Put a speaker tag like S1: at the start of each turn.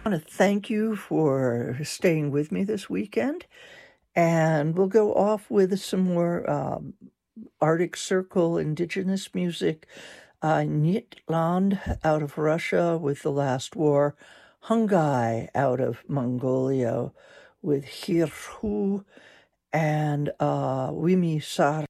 S1: want to thank you for staying with me this weekend, and we'll go off with some more Arctic Circle indigenous music. Nyitland out of Russia with The Last War, Hungai out of Mongolia with Hirhu, and Wimi Sar